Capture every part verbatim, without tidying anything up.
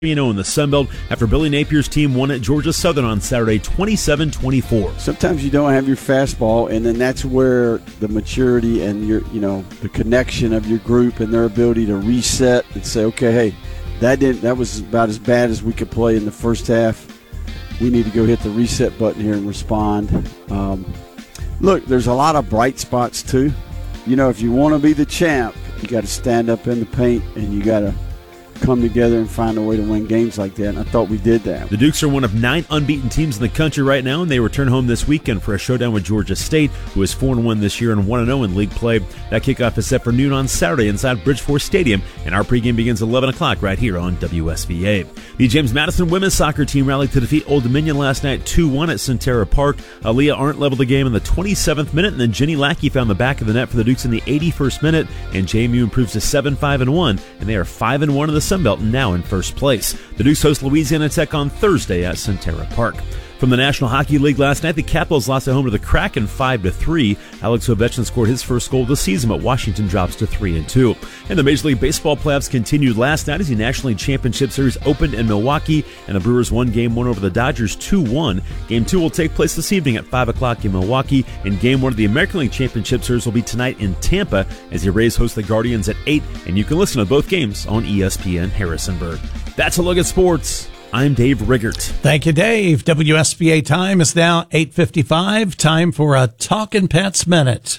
three and oh in the Sun Belt after Billy Napier's team won at Georgia Southern on Saturday twenty-seven twenty-four. Sometimes you don't have your fastball, and then that's where the maturity and your, you know, the connection of your group and their ability to reset and say, okay, hey, that didn't that was about as bad as we could play in the first half. We need to go hit the reset button here and respond. Um, look, there's a lot of bright spots too. You know, if you want to be the champ, you got to stand up in the paint and you got to come together and find a way to win games like that, and I thought we did that. The Dukes are one of nine unbeaten teams in the country right now, and they return home this weekend for a showdown with Georgia State, who is four and one this year and one and oh in league play. That kickoff is set for noon on Saturday inside Bridgeport Stadium, and our pregame begins at eleven o'clock right here on W S V A. The James Madison women's soccer team rallied to defeat Old Dominion last night two one at Centerra Park. Aaliyah Arndt leveled the game in the twenty-seventh minute, and then Jenny Lackey found the back of the net for the Dukes in the eighty-first minute, and J M U improves to seven five and one, and they are five and one in the Sun Belt and now in first place. The Dukes host Louisiana Tech on Thursday at Centerra Park. From the National Hockey League last night, the Capitals lost at home to the Kraken five to three. Alex Ovechkin scored his first goal of the season, but Washington drops to three and two. And the Major League Baseball playoffs continued last night as the National League Championship Series opened in Milwaukee, and the Brewers won Game one over the Dodgers two one. Game two will take place this evening at five o'clock in Milwaukee, and Game one of the American League Championship Series will be tonight in Tampa as the Rays host the Guardians at eight, and you can listen to both games on E S P N Harrisonburg. That's a look at sports. I'm Dave Riggert. Thank you, Dave. W S B A time is now eight fifty-five. Time for a Talkin' Pets Minute.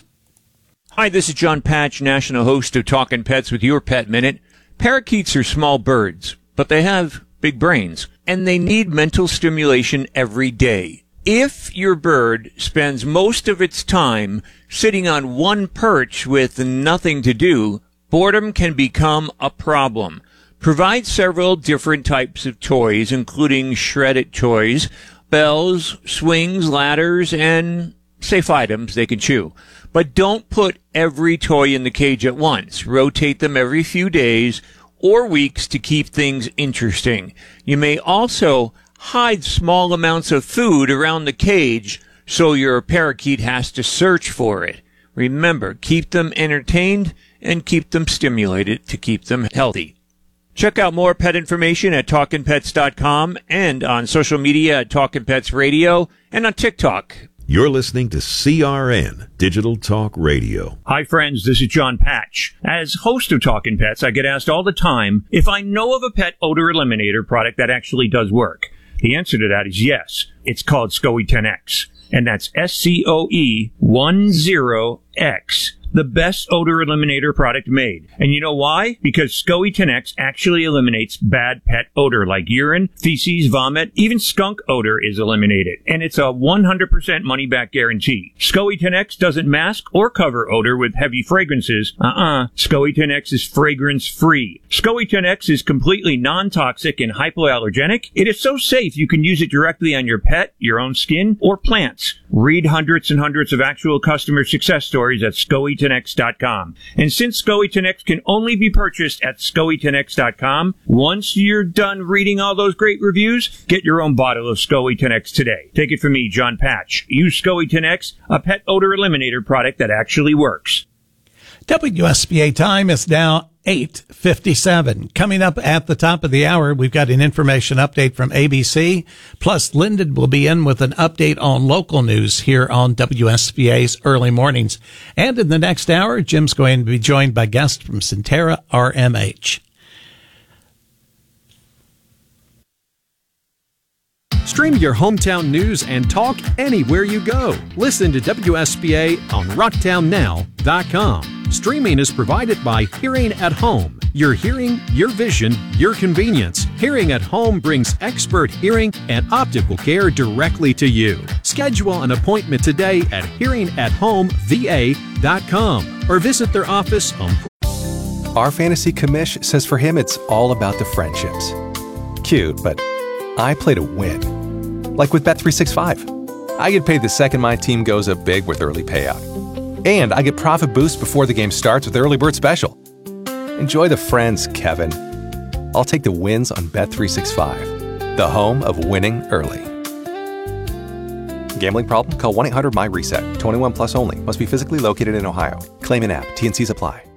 Hi, this is John Patch, national host of Talkin' Pets with your Pet Minute. Parakeets are small birds, but they have big brains, and they need mental stimulation every day. If your bird spends most of its time sitting on one perch with nothing to do, boredom can become a problem. Provide several different types of toys, including shredded toys, bells, swings, ladders, and safe items they can chew. But don't put every toy in the cage at once. Rotate them every few days or weeks to keep things interesting. You may also hide small amounts of food around the cage so your parakeet has to search for it. Remember, keep them entertained and keep them stimulated to keep them healthy. Check out more pet information at talkin pets dot com and on social media at Talkin' Pets Radio and on TikTok. You're listening to C R N, Digital Talk Radio. Hi, friends. This is John Patch. As host of Talkin' Pets, I get asked all the time if I know of a pet odor eliminator product that actually does work. The answer to that is yes. It's called SCOE ten X, and that's S C O E ten X. The best odor eliminator product made. And you know why? Because SCOE ten X actually eliminates bad pet odor like urine, feces, vomit, even skunk odor is eliminated. And it's a one hundred percent money-back guarantee. SCOE ten X doesn't mask or cover odor with heavy fragrances. Uh-uh. SCOE ten X is fragrance-free. SCOE ten X is completely non-toxic and hypoallergenic. It is so safe you can use it directly on your pet, your own skin, or plants. Read hundreds and hundreds of actual customer success stories at SCOE ten X dot com. And since SCOE ten X can only be purchased at SCOE ten X dot com, once you're done reading all those great reviews, get your own bottle of SCOE ten X today. Take it from me, John Patch. Use SCOE ten X, a pet odor eliminator product that actually works. W S B A time is now eight fifty-seven. Coming up at the top of the hour, we've got an information update from A B C. Plus, Lyndon will be in with an update on local news here on W S B A's Early Mornings. And in the next hour, Jim's going to be joined by guests from Centerra R M H. Stream your hometown news and talk anywhere you go. Listen to W S B A on rocktown now dot com. Streaming is provided by Hearing at Home. Your hearing, your vision, your convenience. Hearing at Home brings expert hearing and optical care directly to you. Schedule an appointment today at hearing at home v a dot com or visit their office on... Our fantasy commish says for him it's all about the friendships. Cute, but I play to win. Like with Bet three sixty-five. I get paid the second my team goes up big with early payout. And I get profit boost before the game starts with Early Bird Special. Enjoy the friends, Kevin. I'll take the wins on Bet three sixty-five, the home of winning early. Gambling problem? Call one eight hundred M Y RESET. twenty-one plus only. Must be physically located in Ohio. Claim in app. T N Cs apply.